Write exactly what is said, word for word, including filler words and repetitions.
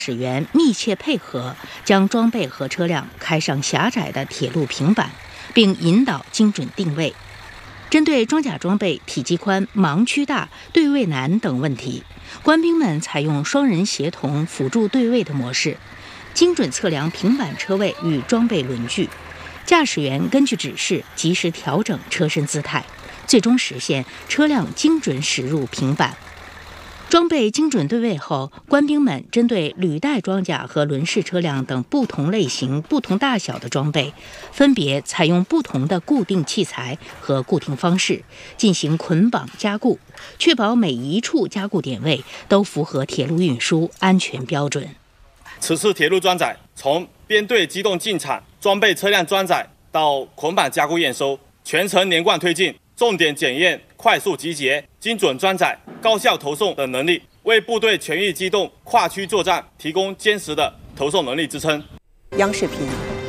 驶员密切配合，将装备和车辆开上狭窄的铁路平板，并引导精准定位。针对装甲装备体积宽、盲区大、对位难等问题，官兵们采用双人协同辅助对位的模式，精准测量平板车位与装备轮距，驾驶员根据指示及时调整车身姿态，最终实现车辆精准驶入平板。装备精准对位后，官兵们针对履带装甲和轮式车辆等不同类型、不同大小的装备，分别采用不同的固定器材和固定方式进行捆绑加固，确保每一处加固点位都符合铁路运输安全标准。 此次铁路装载从编队机动进场、装备车辆装载到捆绑加固验收，全程连贯推进，重点检验快速集结、精准装载、高效投送等能力，为部队全域机动、跨区作战提供坚实的投送能力支撑。 央视频。